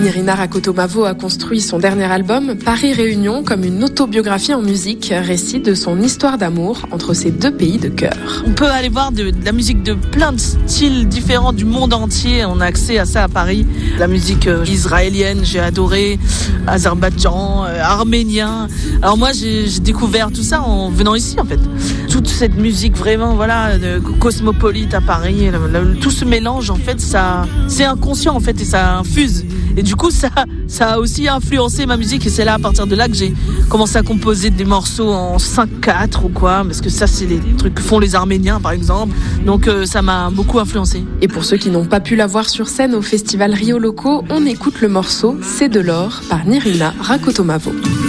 Nirina Rakotomavo a construit son dernier album, Paris Réunion, comme une autobiographie en musique, récit de son histoire d'amour entre ces deux pays de cœur. On peut aller voir de la musique de plein de styles différents du monde entier. On a accès à ça à Paris. La musique israélienne, j'ai adoré, azerbaïdjan, arménien. Alors moi, j'ai découvert tout ça en venant ici, en fait. Toute cette musique vraiment, cosmopolite à Paris, tout ce mélange, en fait, ça, c'est inconscient, en fait, et ça infuse. Et du coup, ça a aussi influencé ma musique, et c'est là, à partir de là, que j'ai commencé à composer des morceaux en 5/4 ou quoi, parce que ça, c'est les trucs que font les Arméniens, par exemple. Donc, ça m'a beaucoup influencé. Et pour ceux qui n'ont pas pu la voir sur scène au festival Rio Loco, on écoute le morceau C'est de l'or par Nirina Rakotomavo.